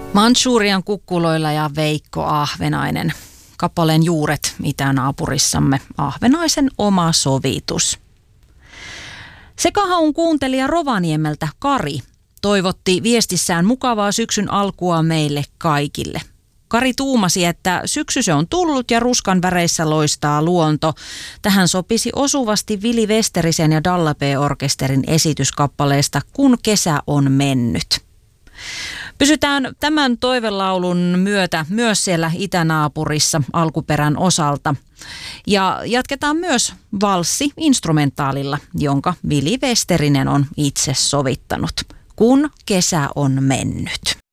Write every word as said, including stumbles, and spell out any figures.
Mantsurian kukkuloilla ja Veikko Ahvenainen. Kappaleen juuret itänaapurissamme. Ahvenaisen oma sovitus. Sekahaun kuuntelija Rovaniemeltä Kari toivotti viestissään mukavaa syksyn alkua meille kaikille. Kari tuumasi, että syksy se on tullut ja ruskan väreissä loistaa luonto. Tähän sopisi osuvasti Vili Westerisen ja Dalla B-orkesterin esityskappaleesta Kun kesä on mennyt. Pysytään tämän toivelaulun myötä myös siellä itänaapurissa alkuperän osalta. Ja jatketaan myös valssi instrumentaalilla, jonka Vili Westerinen on itse sovittanut. Kun kesä on mennyt.